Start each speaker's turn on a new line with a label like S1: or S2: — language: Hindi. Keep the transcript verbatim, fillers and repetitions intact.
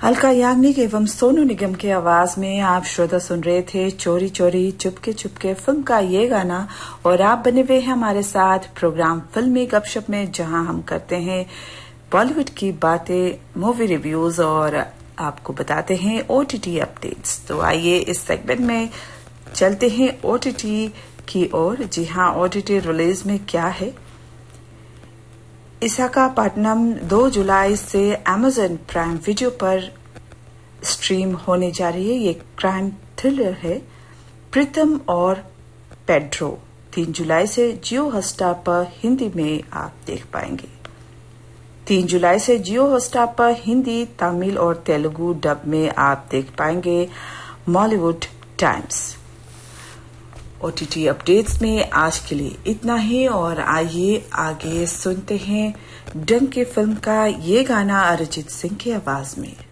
S1: अलका याग्निक एवं सोनू निगम की आवाज में आप श्रोता सुन रहे थे चोरी चोरी चुपके चुपके फिल्म का ये गाना। और आप बने हुए हैं हमारे साथ प्रोग्राम फिल्मी गपशप में, जहां हम करते हैं बॉलीवुड की बातें, मूवी रिव्यूज और आपको बताते हैं ओटीटी अपडेट्स। तो आइए इस सेगमेंट में चलते हैं ओटीटी की ओर। जी हां, ओटीटी रिलीज में क्या है। विशाखापट्टनम दो जुलाई से अमेजन प्राइम वीडियो पर स्ट्रीम होने जा रही है। ये क्राइम थ्रिलर है प्रीतम और पेड्रो। तीन जुलाई से जियो हॉटस्टार पर हिंदी में आप देख पाएंगे। तीन जुलाई से जियो हॉटस्टार पर हिंदी, तमिल और तेलुगु डब में आप देख पाएंगे बॉलीवुड टाइम्स। ओटीटी अपडेट्स में आज के लिए इतना ही, और आइए आगे सुनते हैं डंकी फिल्म का ये गाना अरिजीत सिंह की आवाज में।